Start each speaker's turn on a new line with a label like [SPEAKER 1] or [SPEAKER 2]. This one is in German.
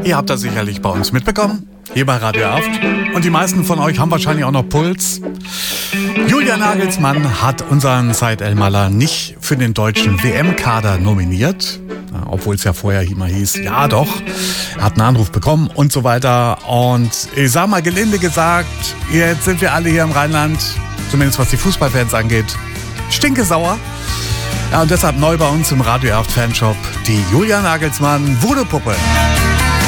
[SPEAKER 1] Ihr habt das sicherlich bei uns mitbekommen, hier bei Radio Erft. Und die meisten von euch haben wahrscheinlich auch noch Puls. Julian Nagelsmann hat unseren Said El-Mallah nicht für den deutschen WM-Kader nominiert. Obwohl es ja vorher immer hieß, ja doch, er hat einen Anruf bekommen und so weiter. Und ich sag mal gelinde gesagt, jetzt sind wir alle hier im Rheinland, zumindest was die Fußballfans angeht, stinkesauer. Ja, und deshalb neu bei uns im Radio Erft Fanshop die Julian Nagelsmann Voodoo-Puppe.